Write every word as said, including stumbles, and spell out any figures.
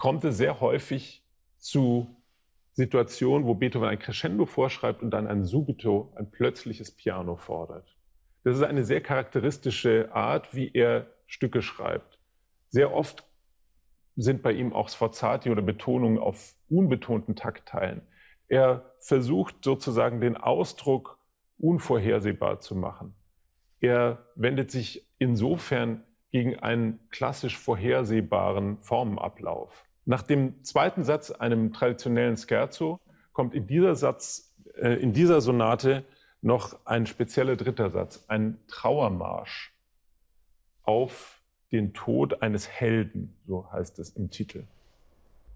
kommt es sehr häufig zu Situationen, wo Beethoven ein Crescendo vorschreibt und dann ein Subito, ein plötzliches Piano fordert. Das ist eine sehr charakteristische Art, wie er Stücke schreibt. Sehr oft sind bei ihm auch Sforzati oder Betonungen auf unbetonten Taktteilen. Er versucht sozusagen den Ausdruck unvorhersehbar zu machen. Er wendet sich insofern gegen einen klassisch vorhersehbaren Formenablauf. Nach dem zweiten Satz, einem traditionellen Scherzo, kommt in dieser, Satz, äh, in dieser Sonate noch ein spezieller dritter Satz, ein Trauermarsch auf den Tod eines Helden, so heißt es im Titel.